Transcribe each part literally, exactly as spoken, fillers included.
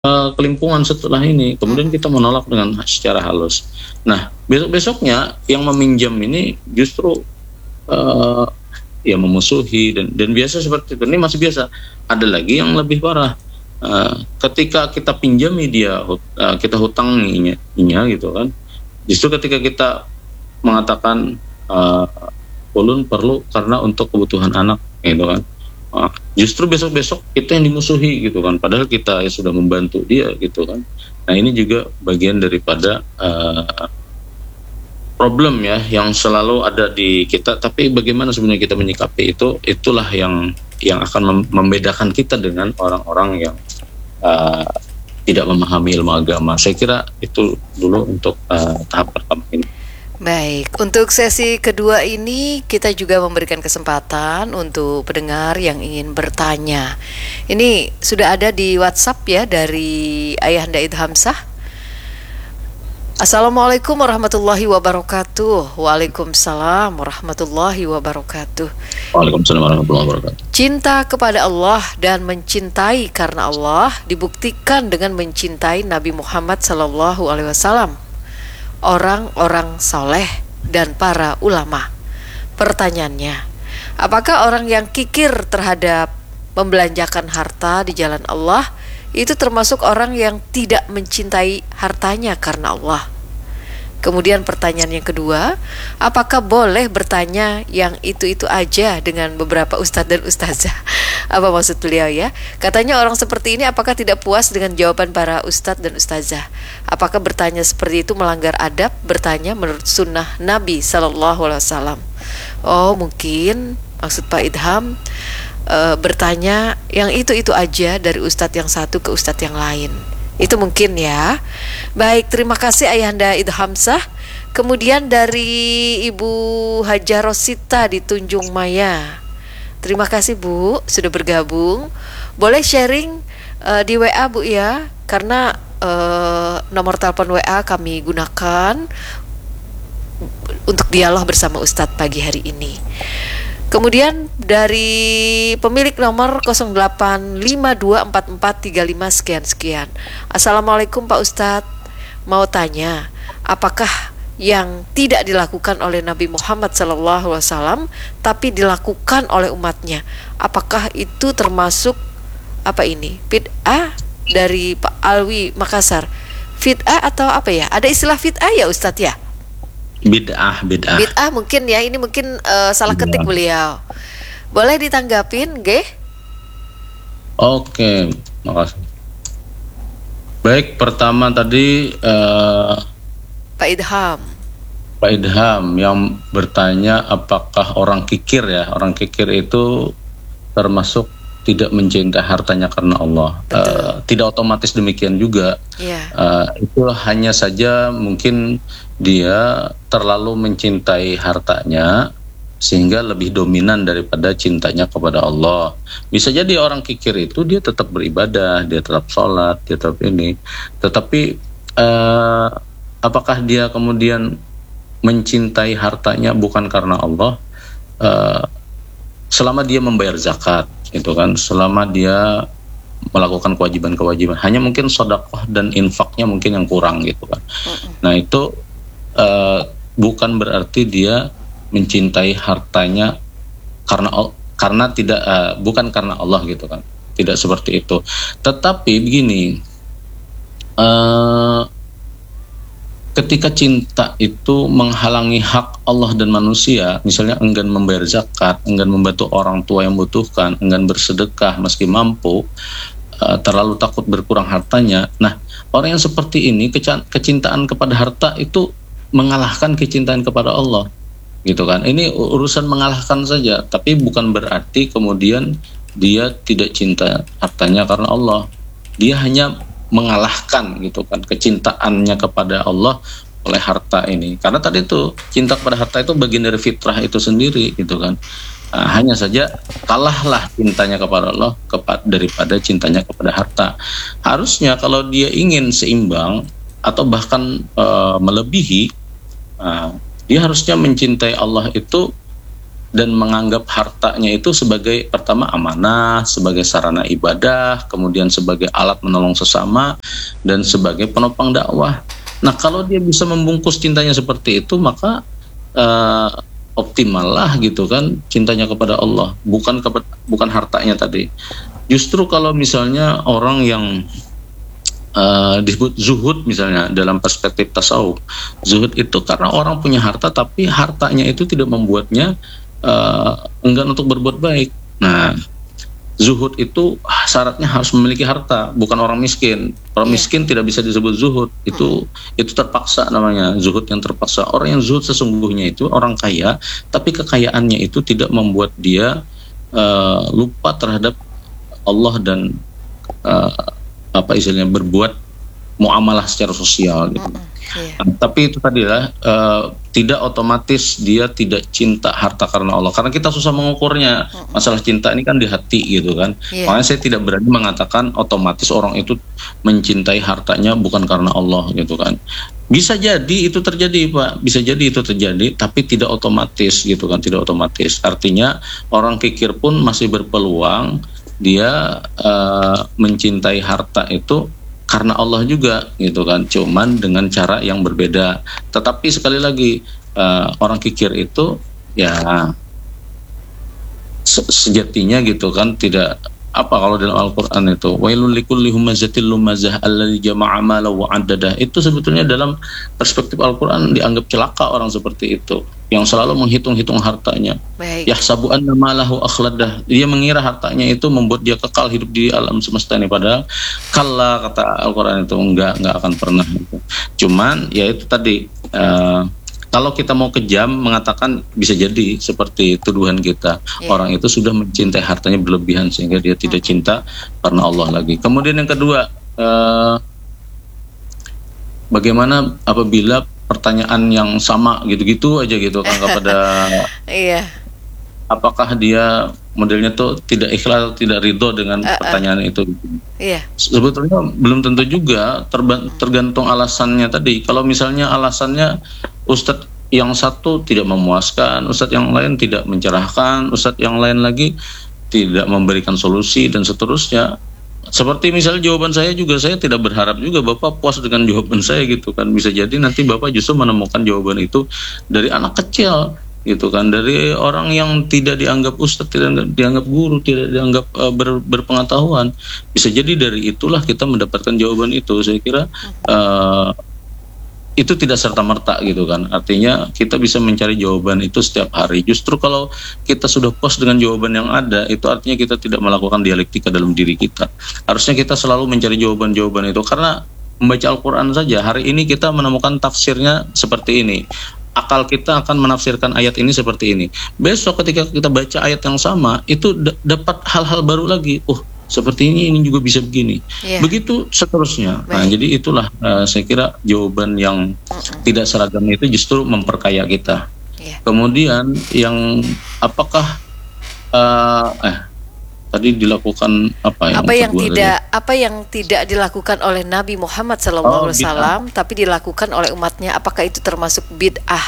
uh, kelimpungan setelah ini, kemudian kita menolak dengan secara halus. Nah, besok-besoknya yang meminjam ini justru uh, ya memusuhi dan dan biasa seperti itu. Ini masih biasa. Ada lagi yang lebih parah. Uh, ketika kita pinjami dia, uh, kita hutanginya, gitu kan. Justru ketika kita mengatakan uh, ulun perlu karena untuk kebutuhan anak, gitu kan. Uh, justru besok-besok kita yang dimusuhi, gitu kan. Padahal kita ya sudah membantu dia, gitu kan. Nah, ini juga bagian daripada uh, problem ya yang selalu ada di kita. Tapi bagaimana sebenarnya kita menyikapi itu, itulah yang yang akan membedakan kita dengan orang-orang yang uh, tidak memahami ilmu agama. Saya kira itu dulu untuk uh, tahap pertama ini. Baik, untuk sesi kedua ini kita juga memberikan kesempatan untuk pendengar yang ingin bertanya. Ini sudah ada di WhatsApp ya dari Ayahanda Idhamsah. Assalamualaikum warahmatullahi wabarakatuh. Waalaikumsalam warahmatullahi wabarakatuh. Waalaikumsalam warahmatullahi wabarakatuh. Cinta kepada Allah dan mencintai karena Allah dibuktikan dengan mencintai Nabi Muhammad sallallahu alaihi wasallam, orang-orang soleh dan para ulama. Pertanyaannya, apakah orang yang kikir terhadap membelanjakan harta di jalan Allah itu termasuk orang yang tidak mencintai hartanya karena Allah? Kemudian pertanyaan yang kedua, apakah boleh bertanya yang itu-itu aja dengan beberapa ustadz dan ustazah? Apa maksud beliau ya? Katanya orang seperti ini apakah tidak puas dengan jawaban para ustadz dan ustazah? Apakah bertanya seperti itu melanggar adab bertanya menurut sunnah Nabi sallallahu alaihi wasallam? Oh, mungkin maksud Pak Idham e, bertanya yang itu-itu aja dari ustadz yang satu ke ustadz yang lain. Itu mungkin ya. Baik, terima kasih Ayahanda Idhamsah. Kemudian dari Ibu Hajar Rosita di Tunjung Maya. Terima kasih Bu sudah bergabung. Boleh sharing uh, di W A Bu ya, karena uh, nomor telepon W A kami gunakan untuk dialog bersama Ustadz pagi hari ini. Kemudian dari pemilik nomor nol delapan lima dua empat empat tiga lima sekian sekian. Assalamualaikum Pak Ustadz, mau tanya, apakah yang tidak dilakukan oleh Nabi Muhammad sallallahu alaihi wasallam tapi dilakukan oleh umatnya, apakah itu termasuk apa ini? Bid'ah? Dari Pak Alwi Makassar. Bid'ah atau apa ya? Ada istilah bid'ah ya Ustadz ya? Bid'ah, bid'ah. Bid'ah mungkin ya, ini mungkin uh, salah ketik beliau. Boleh ditanggapin, Ge? Oke, makasih. Baik, pertama tadi uh, Pak Idham. Pak Idham yang bertanya apakah orang kikir ya, orang kikir itu termasuk tidak mencintai hartanya karena Allah. Uh, tidak otomatis demikian juga. Yeah. Uh, itu hanya saja mungkin dia terlalu mencintai hartanya sehingga lebih dominan daripada cintanya kepada Allah. Bisa jadi orang kikir itu dia tetap beribadah, dia tetap sholat, dia tetap ini. Tetapi uh, apakah dia kemudian mencintai hartanya bukan karena Allah? Uh, selama dia membayar zakat, itu kan, selama dia melakukan kewajiban-kewajiban, hanya mungkin sedekah dan infaknya mungkin yang kurang gitu kan. Nah itu uh, bukan berarti dia mencintai hartanya karena karena tidak uh, bukan karena Allah gitu kan, tidak seperti itu. Tetapi begini, uh, ketika cinta itu menghalangi hak Allah dan manusia, misalnya enggan membayar zakat, enggan membantu orang tua yang membutuhkan, enggan bersedekah meski mampu, uh, terlalu takut berkurang hartanya. Nah, orang yang seperti ini, kecintaan kepada harta itu mengalahkan kecintaan kepada Allah, gitu kan. Ini urusan mengalahkan saja, tapi bukan berarti kemudian dia tidak cinta hartanya karena Allah. Dia hanya mengalahkan gitu kan kecintaannya kepada Allah oleh harta ini. Karena tadi itu cinta kepada harta itu bagian dari fitrah itu sendiri gitu kan. Nah, hanya saja kalahlah cintanya kepada Allah kepa- daripada cintanya kepada harta. Harusnya kalau dia ingin seimbang atau bahkan uh, melebihi, uh, dia harusnya mencintai Allah itu dan menganggap hartanya itu sebagai pertama amanah, sebagai sarana ibadah, kemudian sebagai alat menolong sesama, dan sebagai penopang dakwah. Nah, kalau dia bisa membungkus cintanya seperti itu, maka uh, optimal lah gitu kan cintanya kepada Allah, bukan kepada, bukan hartanya tadi. Justru kalau misalnya orang yang Uh, disebut zuhud misalnya dalam perspektif tasawuf, zuhud itu karena orang punya harta tapi hartanya itu tidak membuatnya uh, enggan untuk berbuat baik. Nah, zuhud itu syaratnya harus memiliki harta, bukan orang miskin. Orang yeah. miskin tidak bisa disebut zuhud, itu hmm. itu terpaksa namanya, zuhud yang terpaksa. Orang yang zuhud sesungguhnya itu orang kaya tapi kekayaannya itu tidak membuat dia uh, lupa terhadap Allah dan uh, apa istilahnya berbuat muamalah secara sosial gitu. Mm-hmm, yeah. Nah, tapi itu tadilah uh, tidak otomatis dia tidak cinta harta karena Allah, karena kita susah mengukurnya. Mm-hmm. Masalah cinta ini kan di hati gitu kan. Yeah. Makanya saya tidak berani mengatakan otomatis orang itu mencintai hartanya bukan karena Allah gitu kan. Bisa jadi itu terjadi, Pak. Bisa jadi itu terjadi, tapi tidak otomatis gitu kan, tidak otomatis. Artinya orang kikir pun masih berpeluang dia uh, mencintai harta itu karena Allah juga gitu kan, cuman dengan cara yang berbeda. Tetapi sekali lagi uh, orang kikir itu ya se- sejatinya gitu kan tidak apa, kalau dalam Al-Qur'an itu wailul likulli humazatil lumazah alladzi jama'a malan wa 'addadah, itu sebetulnya dalam perspektif Al-Qur'an dianggap celaka orang seperti itu yang selalu menghitung-hitung hartanya. Yahsabu anna malahu akhladah, dia mengira hartanya itu membuat dia kekal hidup di alam semesta ini, padahal kalla, kata Al-Qur'an itu enggak enggak akan pernah gitu. Cuman ya itu tadi uh, kalau kita mau kejam mengatakan bisa jadi seperti tuduhan kita, yeah. orang itu sudah mencintai hartanya berlebihan sehingga dia tidak cinta karena Allah lagi. Kemudian yang kedua, eh, bagaimana apabila pertanyaan yang sama gitu-gitu aja gitu kan kepada, yeah. apakah dia modelnya tuh tidak ikhlas, tidak ridho dengan uh, uh. pertanyaan itu? Yeah. Sebetulnya belum tentu juga, terba- tergantung alasannya tadi. Kalau misalnya alasannya Ustadz yang satu tidak memuaskan, Ustadz yang lain tidak mencerahkan, Ustadz yang lain lagi tidak memberikan solusi dan seterusnya. Seperti misalnya jawaban saya juga, saya tidak berharap juga Bapak puas dengan jawaban saya gitu kan. Bisa jadi nanti Bapak justru menemukan jawaban itu dari anak kecil gitu kan, dari orang yang tidak dianggap Ustadz, tidak dianggap guru, tidak dianggap uh, ber, berpengetahuan. Bisa jadi dari itulah kita mendapatkan jawaban itu. Saya kira uh, itu tidak serta-merta gitu kan. Artinya kita bisa mencari jawaban itu setiap hari. Justru kalau kita sudah puas dengan jawaban yang ada, itu artinya kita tidak melakukan dialektika dalam diri kita. Harusnya kita selalu mencari jawaban-jawaban itu, karena membaca Al-Quran saja hari ini kita menemukan tafsirnya seperti ini, akal kita akan menafsirkan ayat ini seperti ini. Besok ketika kita baca ayat yang sama, itu d- dapat hal-hal baru lagi. Oh, seperti ini, ini juga bisa begini. Yeah. Begitu seterusnya. Baik. Nah, jadi itulah uh, saya kira jawaban yang uh-uh. tidak seragam itu justru memperkaya kita. Yeah. Kemudian yang apakah uh, eh tadi dilakukan apa yang apa yang tidak tadi? apa yang tidak dilakukan oleh Nabi Muhammad shallallahu alaihi wasallam tapi dilakukan oleh umatnya, apakah itu termasuk bid'ah?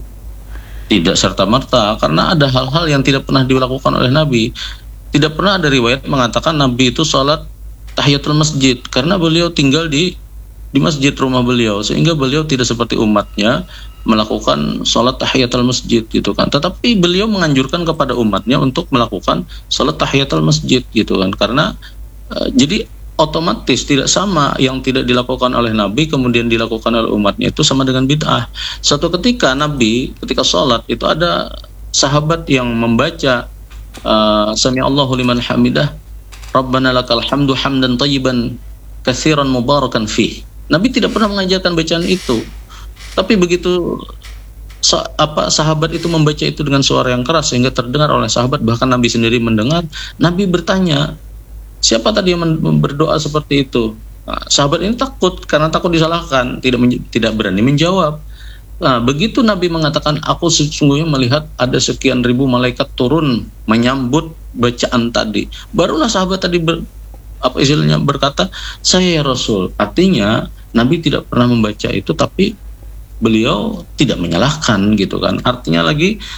Tidak serta-merta, karena ada hal-hal yang tidak pernah dilakukan oleh Nabi. Tidak pernah ada riwayat mengatakan Nabi itu sholat tahiyatul masjid, karena beliau tinggal di di masjid rumah beliau, sehingga beliau tidak seperti umatnya melakukan sholat tahiyatul masjid gitu kan. Tetapi beliau menganjurkan kepada umatnya untuk melakukan sholat tahiyatul masjid gitu kan, karena uh, jadi otomatis tidak sama yang tidak dilakukan oleh Nabi kemudian dilakukan oleh umatnya itu sama dengan bid'ah. Suatu ketika Nabi ketika sholat itu ada sahabat yang membaca Uh, Sami Allahu liman hamidah Rabbana lakal hamdu hamdan tayyiban katsiran mubarakan fih. Nabi tidak pernah mengajarkan bacaan itu, tapi begitu sa- apa sahabat itu membaca itu dengan suara yang keras sehingga terdengar oleh sahabat, bahkan Nabi sendiri mendengar. Nabi bertanya, siapa tadi yang men- berdoa seperti itu? Nah, sahabat ini takut, karena takut disalahkan, tidak men- tidak berani menjawab. Nah, begitu Nabi mengatakan, aku sesungguhnya melihat ada sekian ribu malaikat turun menyambut bacaan tadi. Barulah sahabat tadi ber, apa istilahnya berkata, saya ya Rasul. Artinya Nabi tidak pernah membaca itu, tapi beliau tidak menyalahkan gitu kan. Artinya lagi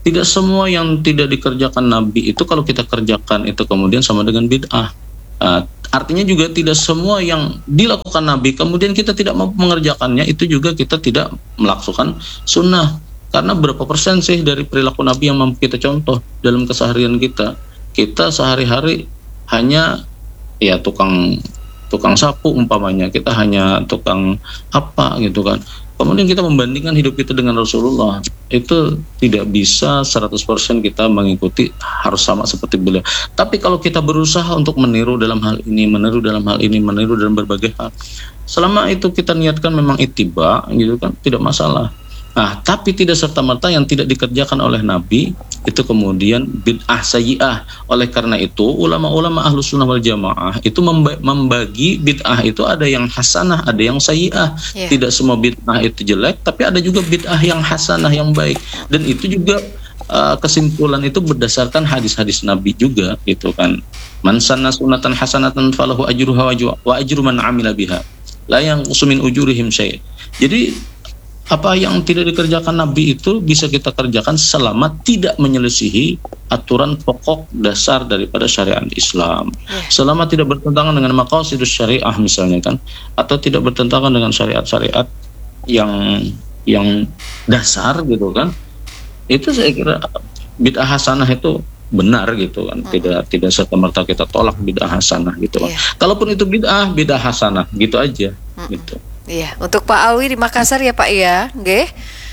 tidak semua yang tidak dikerjakan Nabi itu kalau kita kerjakan itu kemudian sama dengan bid'ah. Uh, artinya juga tidak semua yang dilakukan Nabi kemudian kita tidak mau mengerjakannya itu juga kita tidak melakukan sunnah. Karena berapa persen sih dari perilaku Nabi yang mampu kita contoh dalam keseharian kita? Kita sehari-hari hanya ya tukang tukang sapu umpamanya, kita hanya tukang apa gitu kan. Kemudian kita membandingkan hidup kita dengan Rasulullah, itu tidak bisa seratus persen kita mengikuti harus sama seperti beliau. Tapi kalau kita berusaha untuk meniru dalam hal ini, meniru dalam hal ini, meniru dalam berbagai hal, selama itu kita niatkan memang ittiba gitu kan, tidak masalah. Nah, tapi tidak serta-merta yang tidak dikerjakan oleh Nabi itu kemudian bid'ah sayyi'ah. Oleh karena itu ulama-ulama ahlus sunnah wal jamaah itu membagi bid'ah itu ada yang hasanah, ada yang sayyi'ah. Yeah. Tidak semua bid'ah itu jelek, tapi ada juga bid'ah yang hasanah, yang baik. Dan itu juga uh, kesimpulan itu berdasarkan hadis-hadis Nabi juga gitu kan. Man sanna sunnatan hasanatan falahu ajruha wa ajru man amila biha. La yanqusu min ujurihim syai'. Jadi apa yang tidak dikerjakan Nabi itu bisa kita kerjakan selama tidak menyelisihi aturan pokok dasar daripada syariat Islam. Yeah. Selama tidak bertentangan dengan maqasidus syariah misalnya kan, atau tidak bertentangan dengan syariat-syariat yang yang dasar gitu kan. Itu saya kira bid'ah hasanah itu benar gitu kan. Mm. Tidak tidak serta-merta kita tolak bid'ah hasanah gitu kan. Yeah. Kalaupun itu bid'ah, bid'ah hasanah gitu aja. Mm. Gitu. Iya, untuk Pak Alwi di Makassar ya Pak ya, nggih.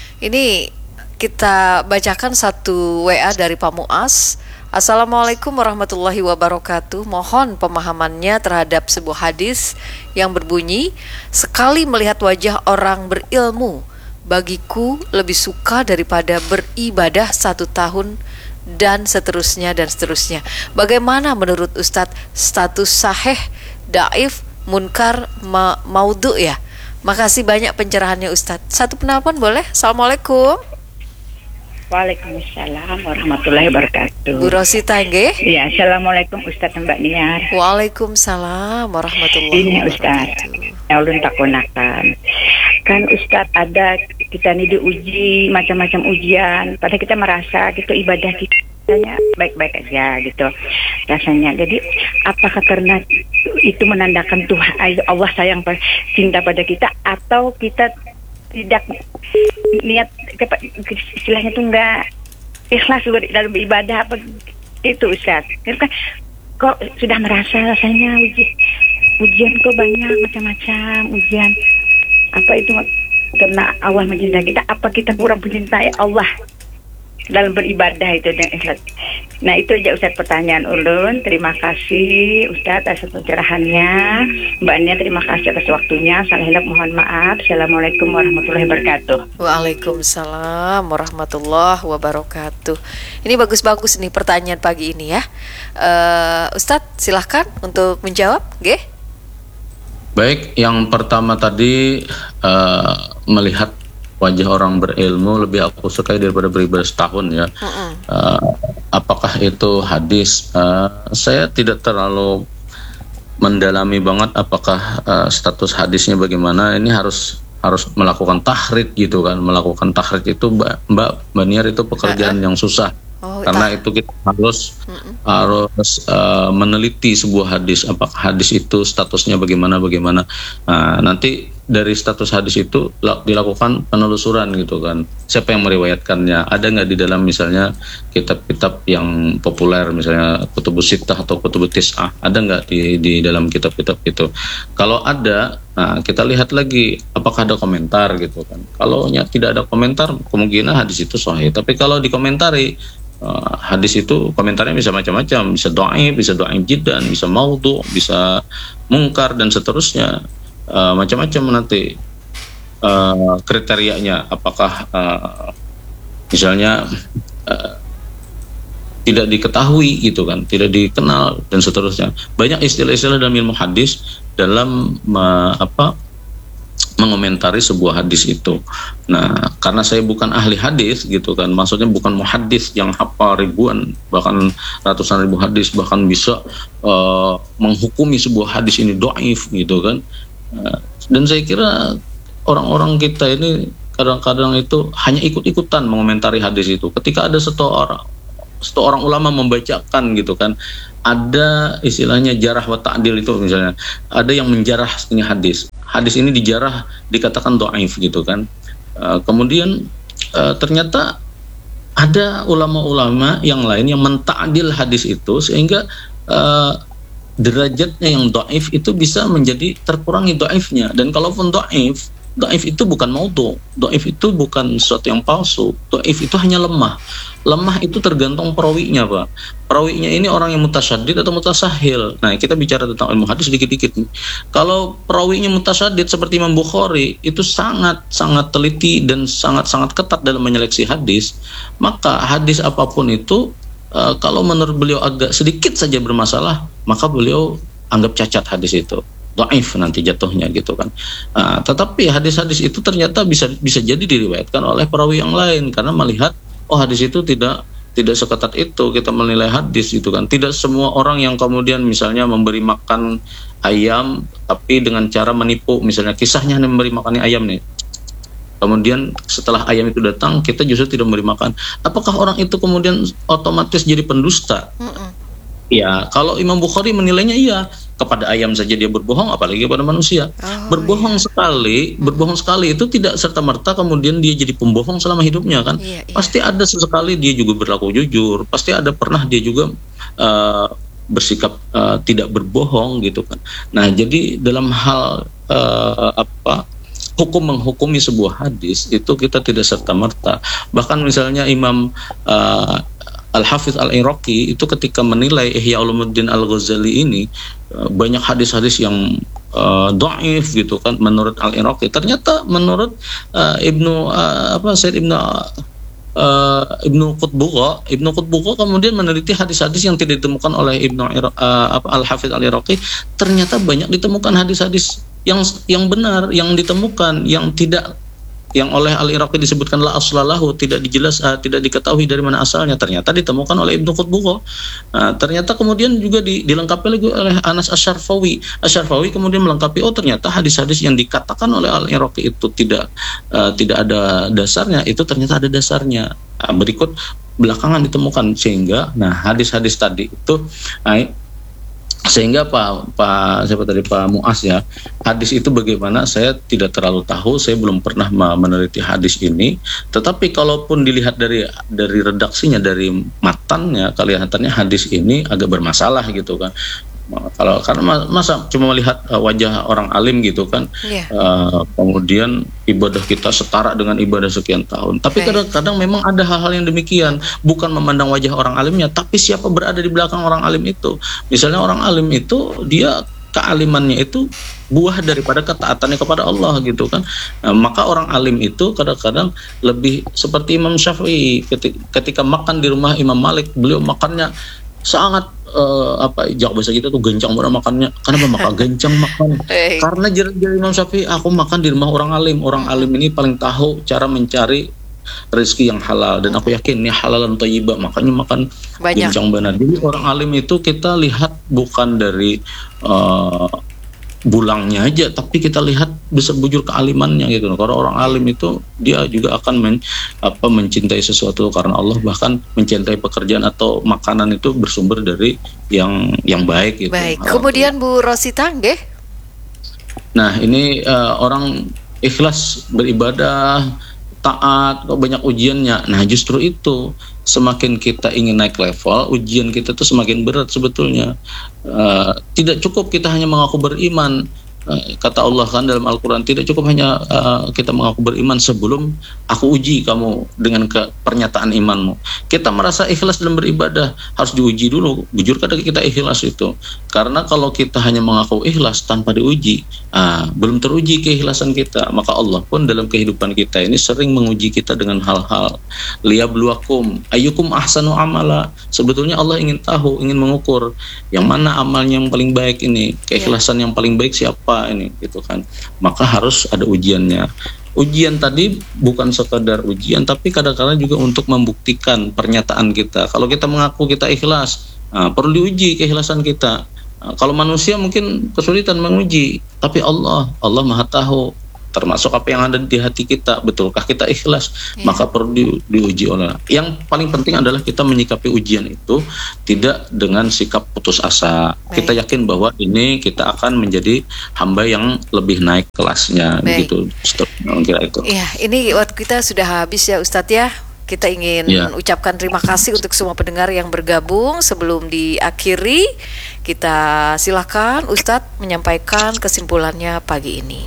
Ini kita bacakan satu W A dari Pak Muas. Assalamualaikum warahmatullahi wabarakatuh. Mohon pemahamannya terhadap sebuah hadis yang berbunyi, sekali melihat wajah orang berilmu, bagiku lebih suka daripada beribadah satu tahun dan seterusnya dan seterusnya. Bagaimana menurut Ustadz status sahih, daif, munkar, ma- maudhu ya? Makasih banyak pencerahannya Ustadz. Satu penelpon boleh? Assalamualaikum. Waalaikumsalam warahmatullahi wabarakatuh. Bu Rosita nggih? Iya, assalamualaikum Ustadz Mbak Niar. Waalaikumsalam warahmatullahi Ini wabarakatuh. Ustadz, ya ulun takonakan. Kan Ustadz ada kita nih diuji macam-macam ujian. Padahal kita merasa gitu ibadah kita baik-baik aja gitu rasanya. Jadi apakah karena itu menandakan Tuhan Allah sayang cinta pada kita, atau kita tidak niat istilahnya tuh enggak ikhlas dalam ibadah apa itu Ustaz? Kan kok sudah merasa rasanya uji, ujian kok banyak macam-macam ujian, apa itu karena Allah mencintai kita, apa kita kurang mencintai Allah dalam beribadah itu dengan ikhlas. Nah itu aja Ustaz pertanyaan ulun. Terima kasih Ustaz atas pencerahannya. Mbak Nia terima kasih atas waktunya. Salah hilap mohon maaf. Assalamualaikum warahmatullahi wabarakatuh. Waalaikumsalam warahmatullahi wabarakatuh. Ini bagus-bagus nih pertanyaan pagi ini ya. uh, Ustadz silahkan untuk menjawab. Nggih. Baik, yang pertama tadi uh, melihat wajah orang berilmu lebih aku sukai daripada beribadah setahun ya. Uh-uh. Uh, apakah itu hadis? Uh, saya tidak terlalu mendalami banget apakah uh, status hadisnya bagaimana. Ini harus harus melakukan tahrid gitu kan. Melakukan tahrid itu Mbak Mbak Baniar itu pekerjaan uh-uh. yang susah. Oh, karena tak. Itu kita harus uh-uh. harus uh, meneliti sebuah hadis, apakah hadis itu statusnya bagaimana bagaimana. Nah, nanti dari status hadis itu dilakukan penelusuran gitu kan. Siapa yang meriwayatkannya? Ada nggak di dalam misalnya kitab-kitab yang populer misalnya Kutubus Sittah atau Kutubus Tis'ah? Ada nggak di di dalam kitab-kitab itu? Kalau ada, nah kita lihat lagi apakah ada komentar gitu kan. Kalau tidak ada komentar, kemungkinan hadis itu sahih. Tapi kalau dikomentari uh, hadis itu komentarnya bisa macam-macam, bisa dhaif, bisa dhaif jiddan, bisa maudhu, bisa mungkar dan seterusnya. Uh, macam-macam nanti uh, kriterianya, apakah uh, misalnya uh, tidak diketahui gitu kan, tidak dikenal dan seterusnya. Banyak istilah-istilah dalam ilmu hadis dalam uh, apa mengomentari sebuah hadis itu. Nah, karena saya bukan ahli hadis gitu kan, maksudnya bukan muhaddis yang hafal ribuan bahkan ratusan ribu hadis, bahkan bisa uh, menghukumi sebuah hadis ini dhaif gitu kan. Dan saya kira orang-orang kita ini kadang-kadang itu hanya ikut-ikutan mengomentari hadis itu. Ketika ada satu orang satu orang ulama membacakan gitu kan, ada istilahnya jarah wa ta'dil itu, misalnya ada yang menjarah ini hadis. Hadis ini dijarah, dikatakan dhaif gitu kan. Uh, kemudian uh, ternyata ada ulama-ulama yang lain yang menta'dil hadis itu sehingga uh, derajatnya yang dhaif itu bisa menjadi terkurangi dhaifnya. Dan kalaupun dhaif, dhaif itu bukan maudhu, dhaif itu bukan sesuatu yang palsu, dhaif itu hanya lemah. Lemah itu tergantung perawinya, Pak. Perawinya ini orang yang mutasyadid atau mutasahil. Nah, kita bicara tentang ilmu hadis sedikit-dikit nih. Kalau perawinya mutasyadid seperti Imam Bukhari, itu sangat-sangat teliti dan sangat-sangat ketat dalam menyeleksi hadis, maka hadis apapun itu uh, kalau menurut beliau agak sedikit saja bermasalah, maka beliau anggap cacat hadis itu, dhaif nanti jatuhnya gitu kan. Uh, tetapi hadis-hadis itu ternyata bisa bisa jadi diriwayatkan oleh perawi yang lain karena melihat oh hadis itu tidak tidak seketat itu kita menilai hadis gitu kan. Tidak semua orang yang kemudian misalnya memberi makan ayam tapi dengan cara menipu, misalnya kisahnya memberi makan ayam nih, kemudian setelah ayam itu datang kita justru tidak memberi makan, apakah orang itu kemudian otomatis jadi pendusta? Mm-mm. Ya, kalau Imam Bukhari menilainya iya, kepada ayam saja dia berbohong, apalagi kepada manusia. Oh, berbohong iya. sekali, berbohong sekali itu tidak serta-merta kemudian dia jadi pembohong selama hidupnya kan. Iya, iya. Pasti ada sesekali dia juga berlaku jujur, pasti ada pernah dia juga uh, bersikap uh, tidak berbohong gitu kan. Nah, jadi dalam hal uh, apa hukum menghukumi sebuah hadis itu kita tidak serta-merta. Bahkan misalnya Imam uh, Al-Hafidz Al-Iraqi itu ketika menilai Ihya Ulumuddin Al-Ghazali ini banyak hadis-hadis yang uh, dhaif gitu kan menurut Al-Iraqi. Ternyata menurut uh, Ibnu uh, apa Said Ibnu uh, Ibnu Qutbugha, Ibnu Qutbugha kemudian meneliti hadis-hadis yang tidak ditemukan oleh Ibnu uh, apa Al-Hafidz Al-Iraqi. Ternyata banyak ditemukan hadis-hadis yang yang benar, yang ditemukan, yang tidak, yang oleh Al-Iraqi disebutkan la aslalahu, tidak dijelas, uh, tidak diketahui dari mana asalnya, ternyata ditemukan oleh Ibnu Qutbugha. Nah, ternyata kemudian juga di, dilengkapi lagi oleh Anas Asy-Syarfawi. Asy-Syarfawi kemudian melengkapi, oh ternyata hadis-hadis yang dikatakan oleh Al-Iraqi itu tidak uh, tidak ada dasarnya, itu ternyata ada dasarnya. Nah, berikut belakangan ditemukan, sehingga nah hadis-hadis tadi itu nah, sehingga Pak Pak siapa tadi Pak Muas ya, hadis itu bagaimana saya tidak terlalu tahu, saya belum pernah meneliti hadis ini, tetapi kalaupun dilihat dari dari redaksinya, dari matannya, kelihatannya hadis ini agak bermasalah gitu kan. Kalau karena masa cuma melihat uh, wajah orang alim gitu kan, yeah. uh, kemudian ibadah kita setara dengan ibadah sekian tahun. Tapi kadang-kadang memang ada hal-hal yang demikian, bukan memandang wajah orang alimnya, tapi siapa berada di belakang orang alim itu. Misalnya orang alim itu dia kealimannya itu buah daripada ketaatannya kepada Allah gitu kan. Nah, maka orang alim itu kadang-kadang lebih seperti Imam Syafi'i ketika, ketika makan di rumah Imam Malik, beliau makannya sangat uh, apa jak bahasa kita tuh gencang banget makannya. Kenapa makan gencang makan? Karena jadi Imam Syafi'i, aku makan di rumah orang alim. Orang alim ini paling tahu cara mencari rezeki yang halal, dan aku yakin ini halalan thayyibah, makanya makan banyak. Gencang banget. Jadi orang alim itu kita lihat bukan dari uh, bulangnya aja, tapi kita lihat bisa bujur kealimannya gitu. Karena orang alim itu dia juga akan men, apa, mencintai sesuatu karena Allah, bahkan mencintai pekerjaan atau makanan itu bersumber dari yang yang baik gitu. Baik. Kemudian Bu Rosita, nggih. Nah, ini uh, orang ikhlas beribadah, taat, kok banyak ujiannya. Nah, justru itu semakin kita ingin naik level, ujian kita tuh semakin berat sebetulnya. Uh, tidak cukup kita hanya mengaku beriman. Uh, kata Allah kan dalam Al-Quran, tidak cukup hanya uh, kita mengaku beriman sebelum aku uji kamu dengan ke pernyataan imanmu. Kita merasa ikhlas dalam beribadah, harus diuji dulu, bujur kadang kita ikhlas itu. Karena kalau kita hanya mengaku ikhlas tanpa diuji, uh, belum teruji keikhlasan kita. Maka Allah pun dalam kehidupan kita ini sering menguji kita dengan hal-hal. Liyabluwakum ayyukum ahsanu amala. Sebetulnya Allah ingin tahu, ingin mengukur yang mana amalnya yang paling baik ini, keikhlasan yang paling baik siapa ini gitu kan. Maka harus ada ujiannya. Ujian tadi bukan sekadar ujian, tapi kadang-kadang juga untuk membuktikan pernyataan kita. Kalau kita mengaku kita ikhlas, nah, perlu diuji keikhlasan kita. Nah, kalau manusia mungkin kesulitan menguji, tapi Allah Allah Maha tahu. termasuk apa yang ada di hati kita. Betulkah kita ikhlas? Iya. Maka perlu di, diuji oleh. Yang paling penting adalah kita menyikapi ujian itu tidak dengan sikap putus asa. Baik. Kita yakin bahwa ini kita akan menjadi hamba yang lebih naik kelasnya. Baik. Gitu. Kira itu. Iya, ini waktu kita sudah habis ya Ustadz ya. Kita ingin Ya. ucapkan terima kasih untuk semua pendengar yang bergabung. Sebelum diakhiri, kita silakan Ustadz menyampaikan kesimpulannya pagi ini.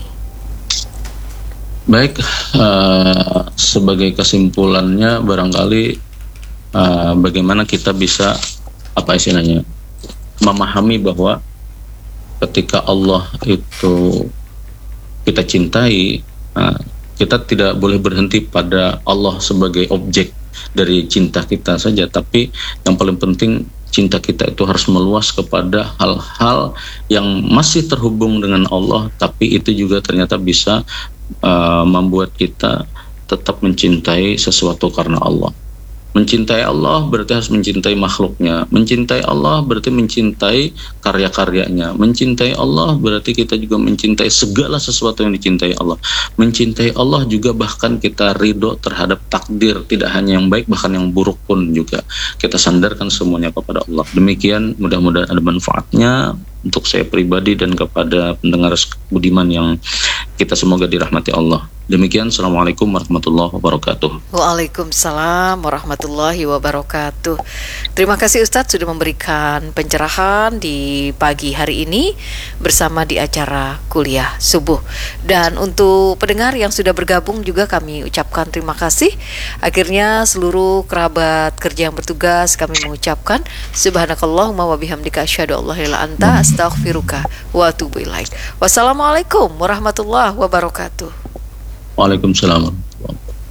Baik, uh, sebagai kesimpulannya barangkali uh, bagaimana kita bisa apa istilahnya memahami bahwa ketika Allah itu kita cintai, uh, kita tidak boleh berhenti pada Allah sebagai objek dari cinta kita saja, tapi yang paling penting cinta kita itu harus meluas kepada hal-hal yang masih terhubung dengan Allah, tapi itu juga ternyata bisa uh, membuat kita tetap mencintai sesuatu karena Allah. Mencintai Allah berarti harus mencintai makhluknya. Mencintai Allah berarti mencintai karya-karyanya. Mencintai Allah berarti kita juga mencintai segala sesuatu yang dicintai Allah. Mencintai Allah juga bahkan kita ridho terhadap takdir, tidak hanya yang baik, bahkan yang buruk pun juga kita sandarkan semuanya kepada Allah. Demikian, mudah-mudahan ada manfaatnya untuk saya pribadi dan kepada pendengar budiman yang kita semoga dirahmati Allah. Demikian, Assalamualaikum warahmatullahi wabarakatuh. Waalaikumsalam warahmatullahi wabarakatuh. Terima kasih Ustadz sudah memberikan pencerahan di pagi hari ini bersama di acara kuliah subuh. Dan untuk pendengar yang sudah bergabung juga kami ucapkan terima kasih. Akhirnya seluruh kerabat kerja yang bertugas kami mengucapkan subhanakallahumma wa bihamdika asyhadu an la ilaha illa anta astaghfiruka wa atubu ilaik. Wassalamualaikum warahmatullahi wabarakatuh. Waalaikumsalam.